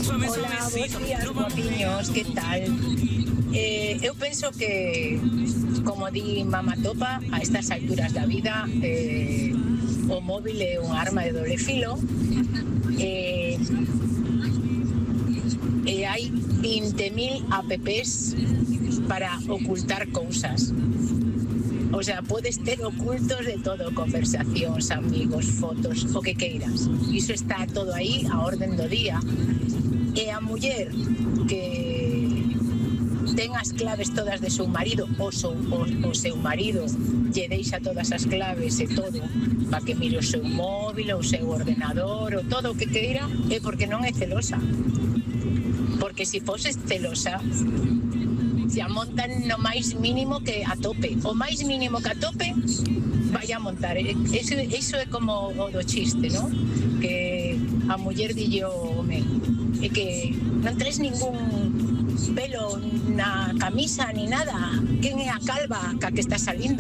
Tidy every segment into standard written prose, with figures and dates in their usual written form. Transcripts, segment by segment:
Hola, bons días, guapiños, que tal? Eu penso que, como di Mama Topa, a estas alturas da vida o móvil é un arma de doble filo e hai 20.000 apps para ocultar cousas. O sea, podes ter ocultos de todo, conversacións, amigos, fotos, o que queiras. Iso está todo aí a orden do día. E a muller que ten as claves todas de seu marido o seu marido lle deixa todas as claves e todo para que mire o seu móvil, o seu ordenador, o todo o que queira, é porque non é celosa. Porque se foses celosa, se a montan no máis mínimo que a tope. O máis mínimo que a tope vai a montar. Iso é como o do chiste, ¿no? Que a muller dille o home é que non traes ningún pelo na camisa ni nada. Quen é a calva que está salindo?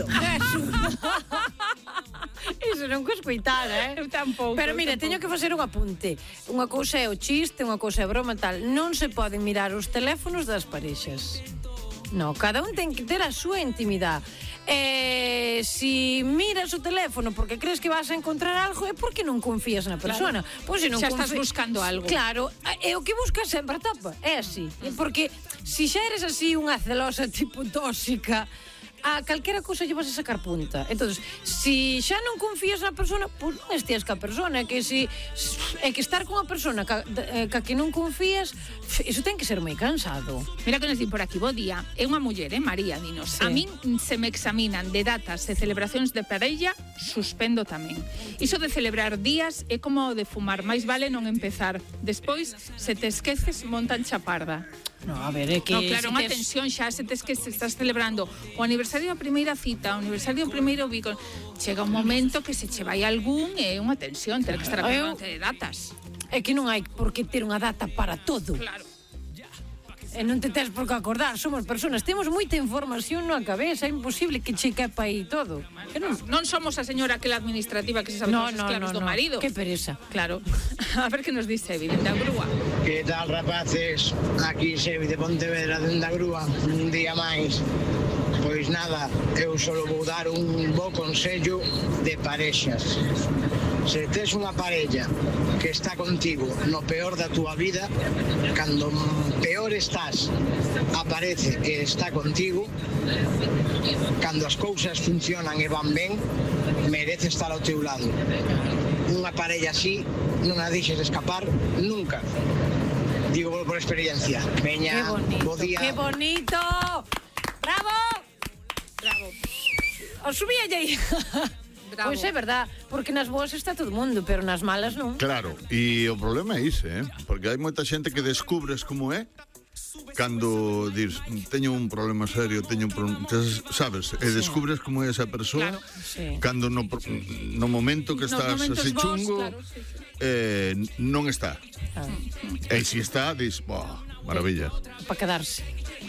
Iso non co escoitara, Eu tampouco. Pero mira, teño que facer un apunte. Unha cousa é o chiste, unha cousa é a broma tal. Non se poden mirar os teléfonos das parexas. No, cada un ten que ter a súa intimidade. Si miras o teléfono porque crees que vas a encontrar algo é porque non confías na persona. Pois se non xa estás buscando algo. Claro, é o que buscas sempre a topa. É así. Porque se xa eres así unha celosa tipo tóxica, a calquera cousa lle vas a sacar punta. Entonces, si xa non confías na persona, pois non esteas ca persona. É que estar con unha persona ca que non confías, iso ten que ser moi cansado. Mira que nos din por aquí, bo día. É unha muller, María, dinos. Sí. A min se me examinan de datas e celebracións de parella, suspendo tamén. Iso de celebrar días é como o de fumar, máis vale non empezar. Despois, se te esqueces, montan chaparda. No, a ver, é que... No, claro, unha tensión xa, se te esqueces, estás celebrando o aniversario da primeira cita, o aniversario do primeiro bico. Chega un momento que se che vai algún e unha tensión, ter que estar acordándote de datas. É que non hai por que ter unha data para todo. Claro. E non te tes por que acordar, somos personas, temos moita información na cabeza, é imposible que che quepa aí todo. Non somos a señora aquela administrativa que se sabe todos os claves do marido. Que pereza. Claro. A ver que nos dice Evi, dende a grúa. Que tal, rapaces? Aquí Sevi de Pontevedra, dende a grúa, un día máis. Pois nada, eu só vou dar un bo consello de parexas. Se tes unha parella que está contigo no peor da túa vida, cando peor estás, aparece que está contigo, cando as cousas funcionan e van ben, merece estar ao teu lado. Unha parella así non a deixes escapar nunca. Digo por experiencia. Veña, bo día. ¡Qué bonito! ¡Bravo! Bravo. Os subía aí. Bravo. Pois é verdad, porque nas boas está todo mundo, pero nas malas non. Claro, e o problema é ise, porque hai moita xente que descubres como é cando dis, teño un problema serio, teño un problema, sabes, e descubres como é esa persoa, claro, sí. Cando no momento que estás así chungo, claro, sí. Non está. E se está, dis, maravilla. Para quedarse.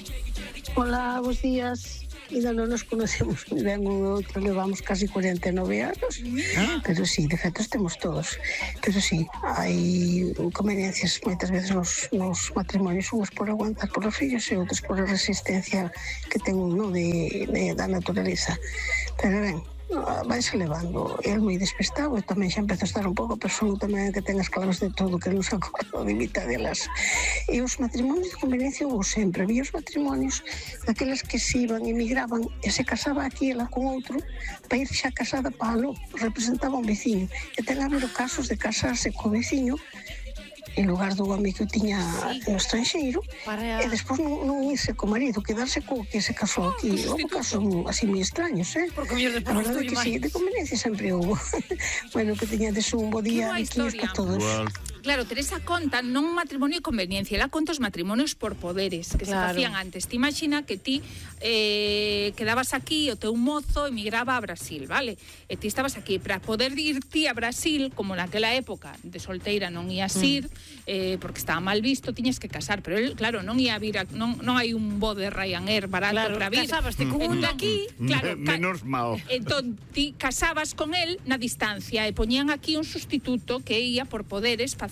Hola, bons días. Ainda non nos conocemos moi ben un outro, levamos casi 49 anos, pero sí, defectos temos todos. Pero sí, hai inconveniencias moitas veces nos matrimonios, unhos por aguantar por os fillos e outros por a resistencia que ten uno da naturaleza. Pero ben, vais levando, el moi despistado, e tamén xa empeza a estar un pouco, pero son tamén que ten as claves de todo, que non se acorda de mitad delas. E os matrimonios de conveniencia hubo sempre, había os matrimonios daquelas que se iban, emigraban e se casaba aquí ela con outro para ir xa casada para lo, representaba un veciño, e ten habido casos de casarse co veciño en lugar do home que o tiña no estranxeiro, e despois non irse co marido, quedarse co que se casou aquí. Houve casos así moi extraños, Porque mellor A despois verdade é que sí, de conveniencia sempre houve. Bueno, que teñades un bo día, biquiños para todos. Claro, Teresa conta non un matrimonio de conveniencia, ela conta os matrimonios por poderes que se facían antes. Ti imagina que ti quedabas aquí, o teu mozo emigraba a Brasil, vale? E ti estabas aquí, para poder ir ti a Brasil, como naquela época de solteira non ías ir, porque estaba mal visto, tiñas que casar, pero él, claro, non ia vir non hai un bo de Ryanair barato para vir. Casabaste con un daqui, claro, menos mal. Entón, ti casabas con él na distancia e poñían aquí un sustituto que ia por poderes para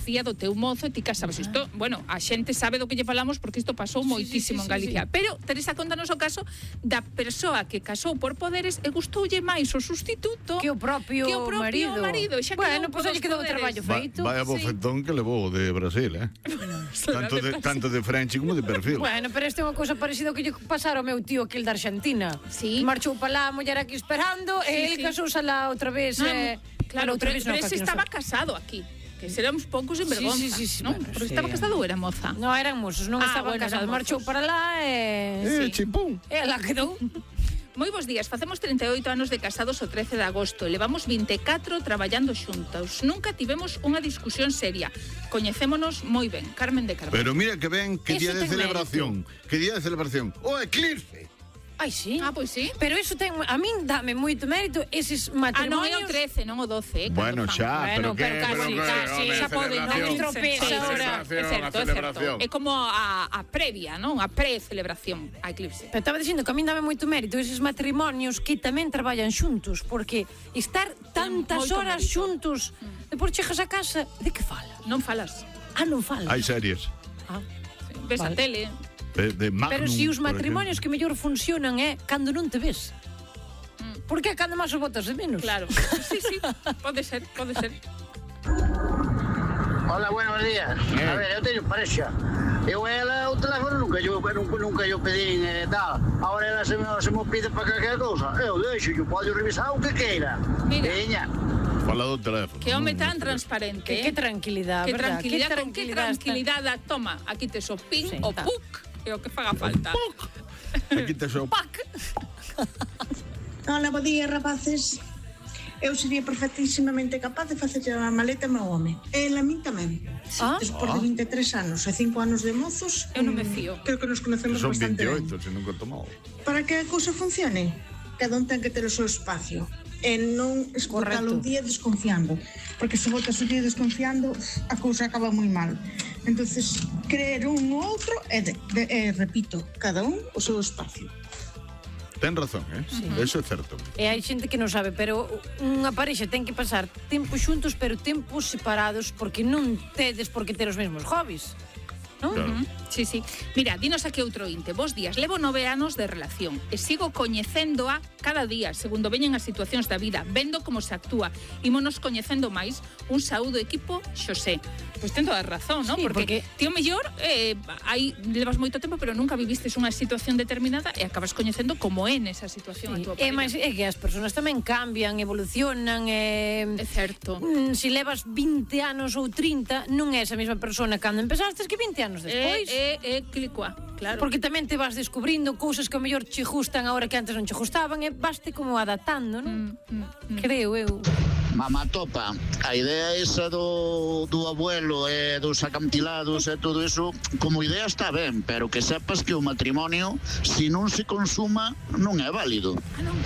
fotografía do teu mozo e ti casabas. Isto, bueno, a xente sabe do que lle falamos porque isto pasou moitísimo en Galicia. Pero, Teresa, contanos o caso da persoa que casou por poderes e gustoulle máis o sustituto que o propio marido. Xa Bueno, pois lle quedou o traballo feito. Vaya bofetón que levou de Brasil, tanto de frente como de perfil. Bueno, pero este é unha cousa parecida ao que lle pasara ao meu tío aquel da Argentina. Sí. Marchou para lá a muller aquí esperando e ele casouse lá outra vez. Claro, pero ese estaba casado aquí. Que seramos poucos en vergonza, non? Porque estaba casado ou era moza? Non, eran mozos, non estaban casados. Marchou para lá e... Chimpún. E lá quedou. Moi bons días, facemos 38 anos de casados o 13 de agosto e levamos 24 traballando xuntos. Nunca tivemos unha discusión seria. Coñecémonos moi ben. Carmen de Carvalho. Pero mira que ben, que día de celebración. Que día de celebración. O eclipse. Ai, sí. Pois sí. Pero eso ten, a min dame moito mérito eses matrimonios. Non é o 13, non o 12. Bueno, xa, pero casi, xa pode, non estropeza ahora. É certo. É como a previa, non? A pre-celebración a eclipse. Pero estaba dicindo que a min dame moito mérito eses matrimonios que tamén traballan xuntos, porque estar tantas horas xuntos, depois chegas a casa, de que falas? Non falas. Non falas. Hai series. Ves a tele. De Magnum, pero si os matrimonios que mellor funcionan é cando non te ves. Porque é cando máis o botas de menos. Claro. Sí, pode ser. Hola, buenos días. A ver, eu teño parexa. Eu e ela o teléfono nunca yo pedín tal. Ahora ela se me pide para calquer cousa. Eu deixo, eu podo revisar o que queira. Mira. Fala do teléfono. Que home tan transparente. Que tranquilidade, verdad? Con que tranquilidade. Toma, aquí tes o pin, o puc. É o que faga falta. Aquí te xo. Hola, bo día, rapaces. Eu sería perfectísimamente capaz de facer a maleta ao meu home. Ela a min tamén. Despois de 23 anos e 5 anos de mozos, eu non me fío. Creo que nos conocemos son bastante 28, se non conto mal. Para que a cousa funcione, cada un ten que ter o seu espacio. E non escotar o día desconfiando. Porque se botas o día desconfiando, a cousa acaba moi mal. Entonces, creer un no outro repito, cada un o seu espacio. Ten razón, Sí. Eso é certo. E hai xente que non sabe, pero unha parexa ten que pasar tempo xuntos, pero tempos separados, porque non tedes por que ter os mesmos hobbies. ¿No? Claro. Sí. Mira, dinos aquí outro inte. Bos días, levo 9 anos de relación e sigo coñecéndoa cada día, segundo veñen as situacións da vida, vendo como se actúa. Ímonos coñecendo máis. Un saúdo equipo, Xosé. Pois ten toda a razón, ¿no? Sí, porque tío mellor, aí levas moito tempo, pero nunca vivistes unha situación determinada e acabas coñecendo como é nesa situación a tua pareja. É que as persoas tamén cambian, evolucionan. É certo. Se levas 20 anos ou 30, non é esa mesma persona cando empezastes que 20 anos despois. Clicua, claro. Porque tamén te vas descubrindo cousas que ao mellor che gustan agora que antes non che gustaban e vaste como adaptando, non? Creo eu. Mamá topa, a idea esa do abuelo e dos acantilados e todo eso, como idea está ben, pero que sepas que o matrimonio, se non se consuma, non é válido.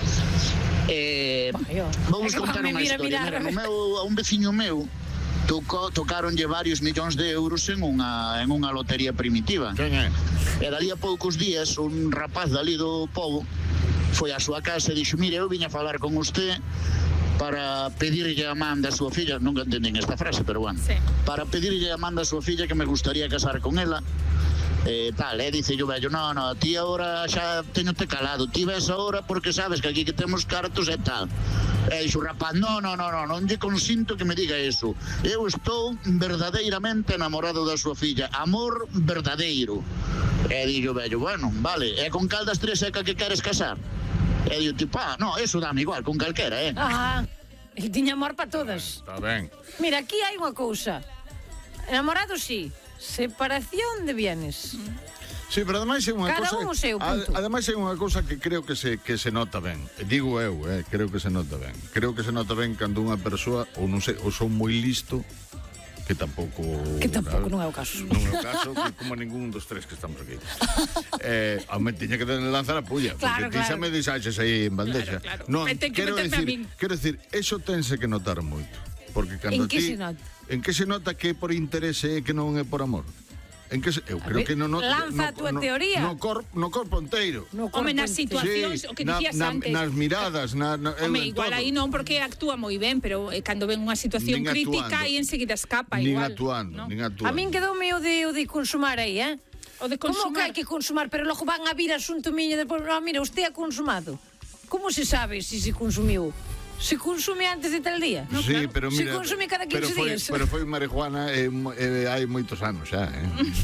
Vamos contar unha historia. Mira, a un veciño meu tocaronlle varios millóns de euros en unha lotería primitiva. E dali a poucos días un rapaz dali do pobo foi á súa casa e dixo: mire, eu viña a falar con usted para pedirlle a man da súa filla, nunca entenden esta frase, pero bueno, para pedirlle a man da súa filla que me gustaría casar con ela, dice yo vello, no, ti agora xa teño te calado, ti ves agora porque sabes que aquí que temos cartos e tal. E dixo o rapaz, non lle consinto que me diga eso, eu estou verdadeiramente enamorado da súa filla, amor verdadeiro. E dixo vello, bueno, vale, e con cal das tres seca que queres casar? E digo, tipo, no, eso dame igual, con calquera, El tiña amor para todas. Está ben. Mira, aquí hai unha cousa. Enamorados, sí. Separación de bienes. Sí, pero ademais é unha Cada cousa. un o seu punto. Ademais é unha cousa que creo que se nota ben. Digo eu, creo que se nota ben. Creo que se nota ben cando unha persoa, ou non sei, ou son moi listo, que tampouco non é o caso. Non é o caso, como ningún dos tres que estamos aquí. Home, tiña que lanzar a pulla, claro, porque ti xa me deixaxes aí en bandeja. Claro. Non, quero decir, eso tense que notar moito. Porque cando En que se nota? En que se nota que é por interese e que non é por amor? Eu creo que lanza a túa teoría. No corpo inteiro. Home, nas situacións, o que dicías antes. Nas miradas, home, igual aí non, porque actúa moi ben, pero cando ven unha situación crítica e enseguida escapa igual. Nin actuando. A min quedoume o de consumar aí, O de consumar. Como que hai que consumar, pero logo van a vir asunto miño depois, mira, usted ha consumado. Como se sabe se consumiu? Se consume antes de tal día? Sí, pero mira, se consume cada 15 días. Pero foi marihuana hai moitos anos xa,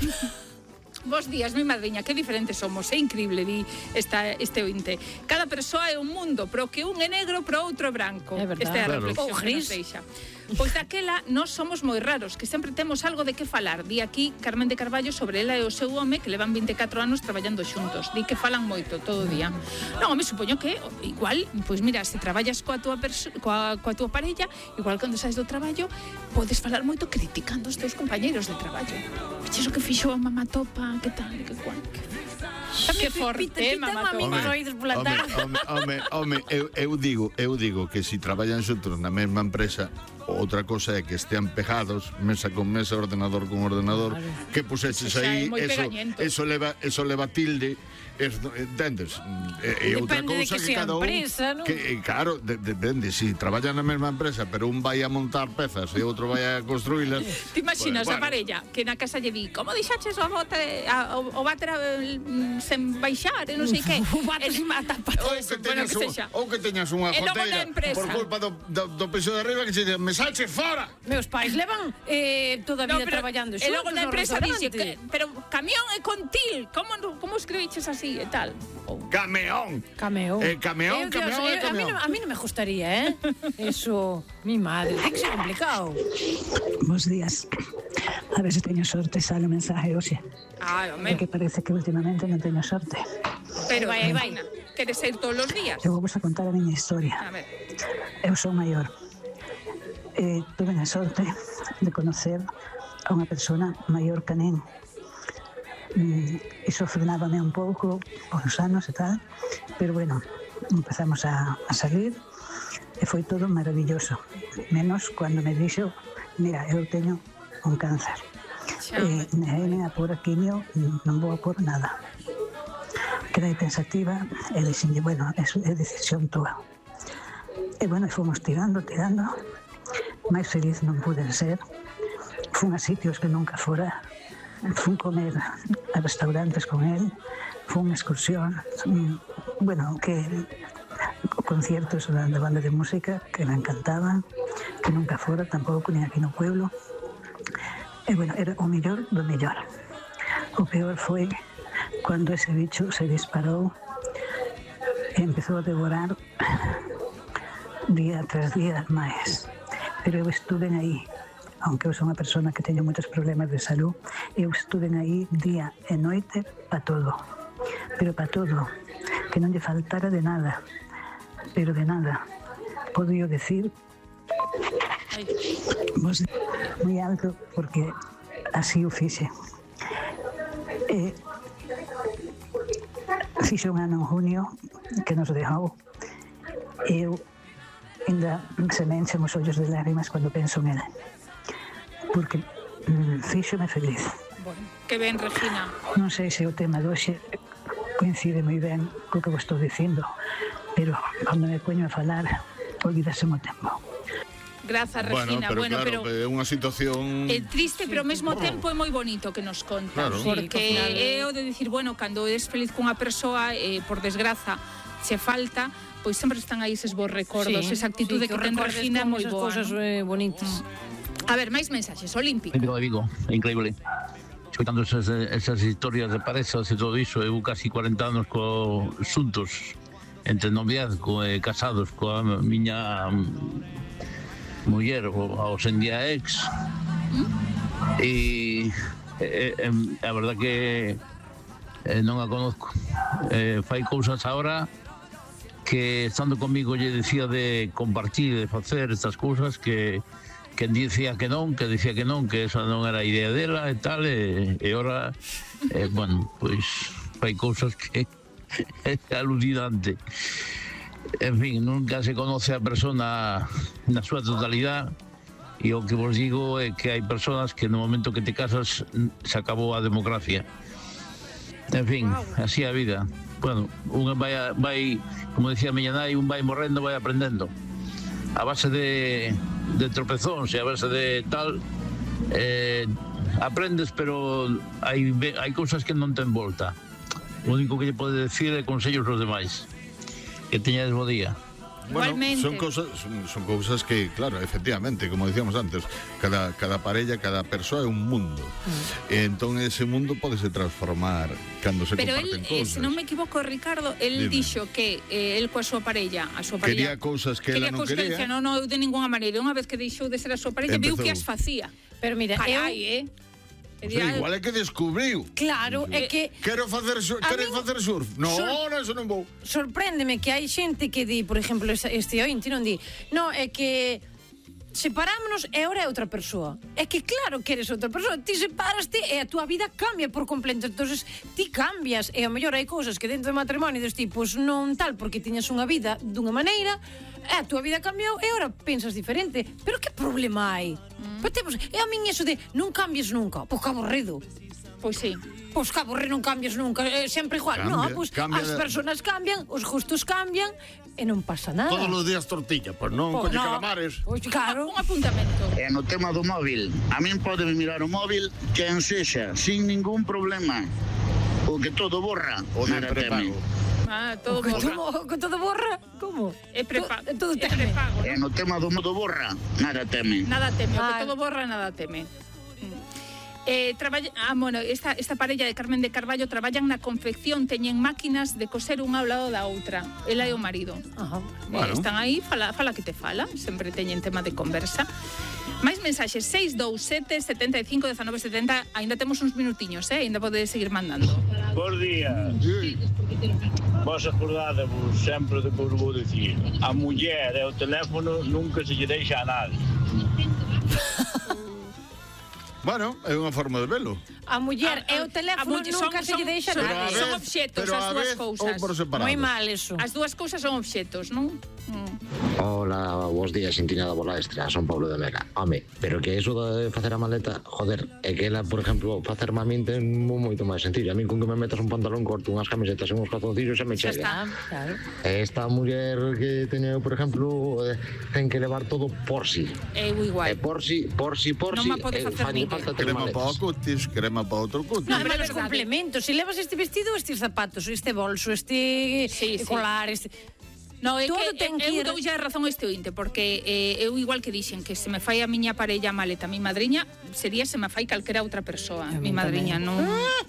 Bos días, mi madriña, que diferentes somos. É increíble, di este ointe. Cada persoa é un mundo, pero que un é negro, pero outro é branco. É verdade. Esta é a reflexión Ou que gris. nos deixa. Pois daquela, nós somos moi raros, que sempre temos algo de que falar. Di aquí Carmen de Carballo sobre ela e o seu home, que levan 24 anos traballando xuntos. Di que falan moito todo o día. Non, me supoño que igual, pois mira, se traballas coa tua parella, igual cando saes do traballo, podes falar moito criticando os teus compañeiros de traballo. Vexes o que fixo a mamá topa, que tal, que cual. Que forte, mamá topa. Home, eu digo que se traballan xuntos na mesma empresa, outra cosa é que estean pegados, mesa con mesa, ordenador con ordenador, que puseches aí, eso leva tilde, entendes? É outra cousa que cada un claro, depende, se traballan na mesma empresa, pero un vai a montar pezas e outro vai a construílas. Te imaginas a parella que na casa lle di, como deixaches o váter sen baixar, e non sei que. O váter se mata para ou que teñas unha goteira por culpa do piso de arriba que se me sache fora. Meus pais levan toda a vida traballando xuntos. E logo na empresa dixe, pero camión e contil, como escribiches así e tal? Cameón. Cameón. Cameón. A mí non me gustaría, Eso, mi madre, ten que ser complicado. Bos días. A ver se teño sorte, sale o mensaje hoxe. Porque parece que últimamente non teño sorte. Pero vai, queres ir todos os días? Eu vou a contar a miña historia. A ver. Eu son maior. Tuve a sorte de conocer a unha persona maior que nen. Iso frenábame un pouco os anos e tal, pero bueno, empezamos a salir e foi todo maravilloso, menos cando me dixo, mira, eu teño un cáncer me a pôr a quimio, non vou a pôr nada. Quedei pensativa e dixenlle, bueno, é decisión túa. E bueno, fomos tirando, máis feliz non pude ser. Fun a sitios que nunca fora, fun comer a restaurantes con él, fun a excursión, bueno, que conciertos da banda de música que me encantaban, que nunca fora tampouco, ni aquí no pueblo. E bueno, era o mellor do mellor. O peor foi cando ese bicho se disparou e empezou a devorar día tras día máis. Pero eu estuve aí, aunque eu sou unha persona que teño moitos problemas de salud, eu estuve aí día e noite pa todo, pero pa todo, que non lle faltara de nada, pero de nada. Podo decir moi alto, porque así o fixe. Fixe un ano en junio que nos dejou, e eu ainda se me enchen os ollos de lágrimas cando penso en ele, porque fíxome feliz. Bueno, que ben, Regina. Non sei se o tema de hoxe coincide moi ben co que vos estou dicindo, pero cando me poño a falar, olvídase o tempo. Grazas, Regina. Bueno, pero é unha situación triste, pero ao mesmo tempo é moi bonito que nos contas, porque é o de dicir, bueno, cando eres feliz cunha persoa, por desgraza, se falta, pois sempre están aí eses bons recordos, esa actitude que ten Regina moi boa. Cousas bonitas. A ver, máis mensaxes, Olímpico. Olímpico de Vigo, increíble. Escoitando esas historias de parezas e todo iso, eu casi 40 anos xuntos, entre noviazgo e casados coa miña muller, ao sen día ex, e a verdad que non a conozco. Fai cousas agora que estando comigo lle decía de compartir, de facer estas cousas que dicía que non, que esa non era a idea dela e tal, e ora, bueno, pois fai cousas que é alucinante. En fin, nunca se conoce a persona na súa totalidade, E o que vos digo é que hai persoas que no momento que te casas se acabou a democracia. En fin, así é a vida. Bueno, un vai, como decía a miña nai, un vai morrendo, vai aprendendo. A base de tropezóns e a base de tal, aprendes, pero hai cousas que non ten volta. O único que lle pode decir é consellos aos demais. Que teñades bo día. Bueno, son cousas que, claro, efectivamente, como decíamos antes, cada parella, cada persoa é un mundo. Entón ese mundo podese transformar cando se comparten cousas. Pero se non me equivoco, Ricardo, el dixo que el coa súa parella, quería cousas que ela non quería. Non, de ninguna maneira. Unha vez que deixou de ser a súa parella, viu que as facía. Pero mira, igual é que descubriu. Claro, é que quero facer surf. No, eso non vou. Sorpréndeme que hai xente que di, por exemplo, este ointe non di, no, é que separámonos e ahora é outra persoa. É que claro que eres outra persoa, ti separaste e a túa vida cambia por completo. Entonces ti cambias e ao mellor hai cousas que dentro do matrimonio dos tipos non tal porque tiñas unha vida dunha maneira e a túa vida cambiou e agora pensas diferente. Pero que problema hai? E a min eso de non cambies nunca, pois que aburrido. Pois sí. Pois que aburrido, non cambies nunca, sempre igual. Non, pois as persoas cambian, os gustos cambian e non pasa nada. Todos os días tortilla, pois non colle calamares. Pois claro. Un apuntamento. E no tema do móvil, a min pode mirar o móvil quen sexa, sin ningún problema. O que todo borra, nada teme. Todo borra. Que todo borra? Como? É prepago. Todo teme. E no tema do modo borra, nada teme. Nada teme, o que todo borra, nada teme. Esta parella de Carmen de Carballo traballan na confección, teñen máquinas de coser unha ao lado da outra. Ela e o marido. Están aí, fala que te fala, sempre teñen tema de conversa. Mais mensaxes, 627 75 19 70. Ainda temos uns minutiños, ainda podedes seguir mandando. Bos días. Vos acordadevos sempre de que vos vou dicir. A muller e o teléfono nunca se lle deixa a nadie. Bueno, é unha forma de velo. A muller e o teléfono nunca se lle deixa nada. Son obxetos as dúas cousas. Moi mal eso. As dúas cousas son obxetos, non? Hola, bos días, Sintiña da Bola Extra, son Pablo de Mega. Home, pero que eso de facer a maleta, joder, é que ela, por exemplo, facer maminte é moito máis sencillo. A min con que me metas un pantalón corto, unhas camisetas e uns calzoncillos se me chega. Xa está, claro. Esta muller que teño, por exemplo, ten que levar todo por si. É igual. Por si. Non me pode facer ninguén. Crema para o cutis, crema para outro cutis. Non, pero os complementos, se levas este vestido, estes zapatos, este bolso, este colar, este... No, é que eu dou xa razón a este ointe, porque eu igual que dixen que se me fai a miña parella maleta, a mi madriña, sería se me fai calquera outra persoa. Mi madriña non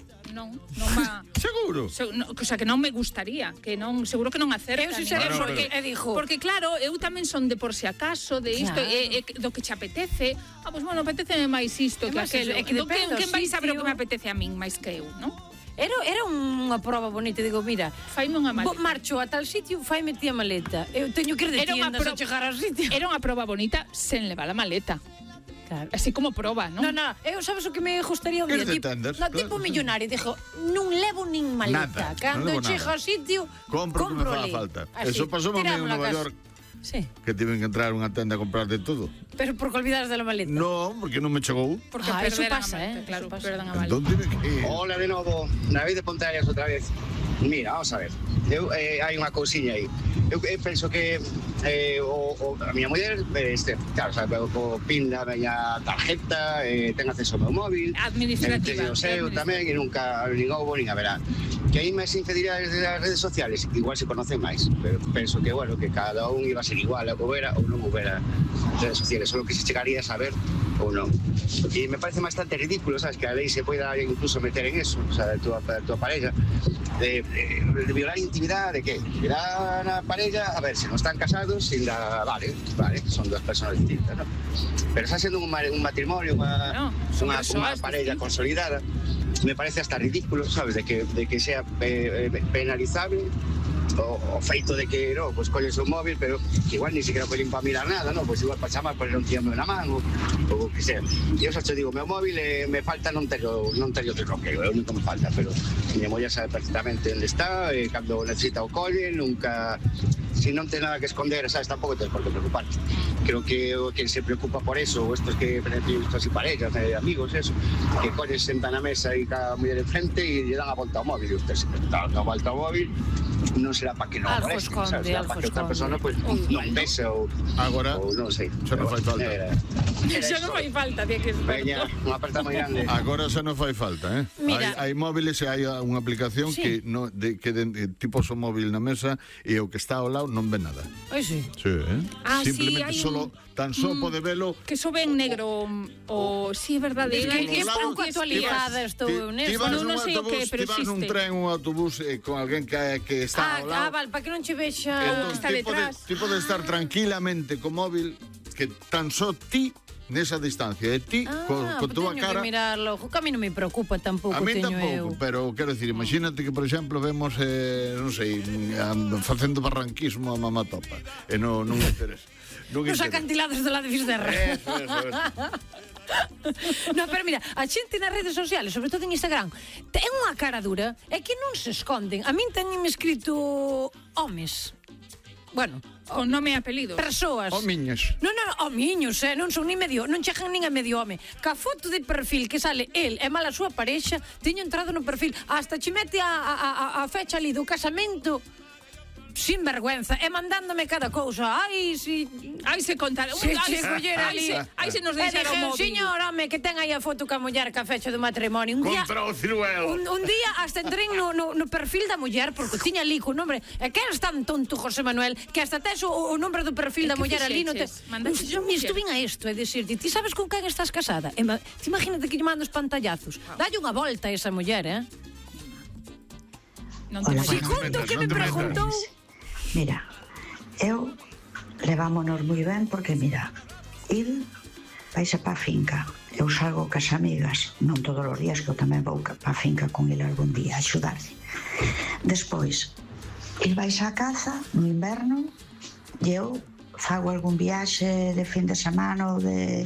va. Seguro? O sea, que non me gustaría, que non, seguro que non acerta. Porque claro, eu tamén son de por si acaso, de isto, do que che apetece. Pois bueno, apeteceme máis isto que aquelo. Quen vai saber o que me apetece a min máis que eu, non? Era unha proba bonita, digo, mira, faime unha maleta. Marcho a tal sitio, faime ti a maleta. Eu teño que ir de tiendas a chegar ao sitio. Era unha proba bonita sen levar a maleta. Claro. Así como proba, non? Non, eu sabes o que me gustaría un día, tipo millonario, dixo, non levo nin maleta. Cando chego ao sitio, compro que me faga falta. Eso pasou en Nova York. Sí. Que tiven que entrar a unha tenda a comprar de todo. Pero por que olvidaras de la maleta. No, porque non me chegou. Porque eso pasa, claro, perdan a Entón maleta. tiven que... Hola de novo, David de Ponteareas outra vez. Mira, vamos a ver. Hai unha cousiña aí. Eu penso que a miña muller, claro, sabe, o pin da miña tarjeta, ten acceso ao meu móvil. Administrativa. O seu tamén, e nunca nin houbo nin haberá. Que hai máis infidelidades das redes sociales, igual se conocen máis, pero penso que, bueno, que cada un iba a ser igual, houbera ou non houbera redes sociales, só que se chegaría a saber ou non. E me parece bastante ridículo, sabes, que a lei se poida incluso meter en eso, o sea, de tua parella, de violar intimidade, de que violar a parella, a ver, se non están casados, ainda, vale, son dúas personas distintas, non? Pero está sendo un matrimonio, unha parella consolidada, me parece hasta ridículo, sabes, de que sea penalizable o feito de que, no, pues colles un móvil, pero que igual ni siquiera collen para mirar nada, no, pues igual para chamar, poner un tío na man, o que sea. E eu xa te digo, meu móvil me falta non terlo desbloqueo, é o único que me falta, pero miña muller sabe perfectamente onde está, cando necesita o colle, nunca... Si non ten nada que esconder, sabes, tampouco tens por que preocuparte. Creo que quien se preocupa por eso, o estos que estos y parejas, amigos, eso, que colles sentan na mesa e cada muller enfrente e lle dan a volta ao móvil, e usted se dá a volta ao móvil, non será para que non moleste, sabes, será para que outra persona pues, non bese ou non sei. Xa non fai falta. Xa non fai falta, que é Veña, unha aperta moi grande. Agora xa non fai falta, hai móviles e hai unha aplicación que tipo o móvil na mesa e o que está ao lado non ve nada. Ai, sí. Sí, simplemente tan só pode velo. Que so ve en negro o sí, é verdade. Que é pouco actualizada estou eu nesto. Non sei o que, pero existe. Ti vas nun tren ou autobús con alguén que está ao lado. Vale, para que non che vexa que está detrás. Ti podes estar tranquilamente co móvil que tan só ti nesa distancia, e ti con túa cara... Teño que mirarlo, que a mí non me preocupa tampouco, a mí teño tampouco, pero quero dicir, imagínate que, por exemplo, vemos, non sei, facendo barranquismo a mamá topa, e non interesa. Nos acantilados de la de Fisterra. Eso. No, pero mira, a xente nas redes sociales, sobre todo en Instagram, ten unha cara dura, é que non se esconden. A min teñenme escrito homes. Bueno, con nome e apelidos. Persoas. Homiños. Non, homiños, non son nin medio, non chegan nin a medio home. Ca foto de perfil que sale el e mal a súa parexa, teño entrado no perfil, hasta che mete a fecha ali do casamento. Sin vergüenza, e mandándome cada cousa. Ai, se contar. Ai, se nos deixara o móvil. Señor, home, que ten aí a foto ca muller ca fecha do matrimonio. Contra o ciruelo. Un día hasta entrei no perfil da muller, porque tiña ali co nombre. E que eres tan tonto, José Manuel, que hasta tes o nombre do perfil da muller ali. Estuvín a isto, é dicir, ti sabes con quen estás casada? Imagínate que lle mando os pantallazos. Dalle unha volta a esa muller, Si conto que me preguntou... Mira, eu levámonos moi ben porque, mira, il vaise pa finca, eu salgo cas amigas, non todos os días, que eu tamén vou pa finca con ele algún día a axudarse. Despois, il vaise a caza no inverno e eu fago algún viaxe de fin de semana ou de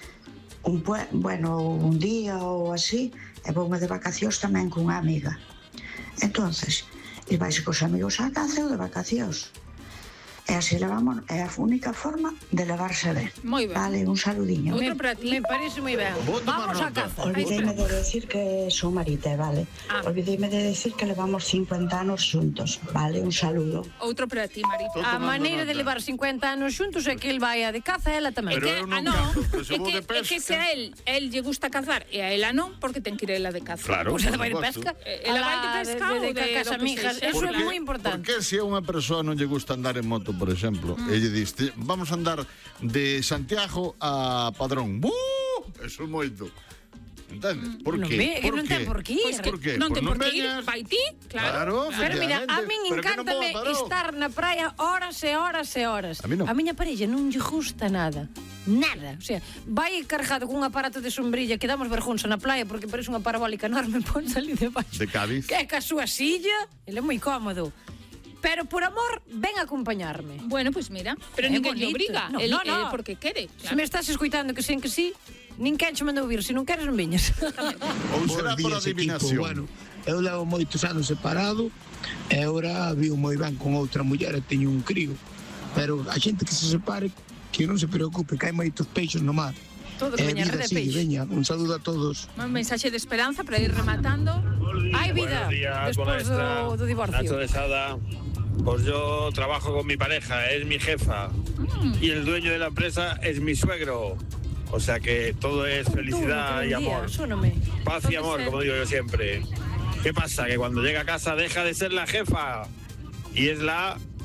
un día ou así, e voume de vacacións tamén con unha amiga. Entonces, e vais cos amigos á caza ou de vacacións. E así levamos, é a única forma de levarse ben. Moi ben. Vale, un saludiño. Outro para ti. Me parece moi ben. Vamos a caza. Olvideime de decir que son Marité, vale? Olvideime de decir que levamos 50 anos xuntos, vale? Un saludo. Outro para ti, Marité. A maneira de levar 50 anos xuntos é que el vai a de caza e ela tamén. Pero eu non cazo, é que se a él lle gusta cazar e a ela non, porque ten que ir ela de caza. Claro, Pois ela vai de pesca. Ela vai de pesca ou de casamigas. Eso é moi importante. Porque se a unha persoa non lle gusta andar en moto, por exemplo, e lle diste, vamos a andar de Santiago a Padrón. Eso é moito. Entendes? Por qué? Non ten por que ir. Non ten por que ir. Vai ti, claro. Pero mira, a min encántame estar na praia horas e horas e horas. A miña parella non lle gusta nada. Nada. O sea, vai cargado cun aparato de sombrilla que damos vergonza na playa porque parece unha parabólica enorme, pon ali debaixo. De Cádiz. Que é ca súa silla, ele é moi cómodo. Pero por amor, ven a acompañarme. Bueno, pues mira, pero ninguén lle obriga. No, porque quere. Se me estás escoitando que sen que sí, nin quen che mandou vir, se non queres non veñas. Ou será por adivinación. Bueno, eu levo moitos anos separado e agora vivo moi ben con outra muller e teño un crío. Pero a xente que se separe, que non se preocupe, que hai moitos peixes no mar. Todo que veña red de peixe. Veña, un saludo a todos. Un mensaxe de esperanza para ir rematando. Hai vida despois do divorcio. Nacho de Sada. Pues yo trabajo con mi pareja, es mi jefa. Y el dueño de la empresa es mi suegro. O sea que todo es felicidad y amor. Paz y amor, como digo yo siempre. ¿Qué pasa? Que cuando llega a casa deja de ser la jefa y es la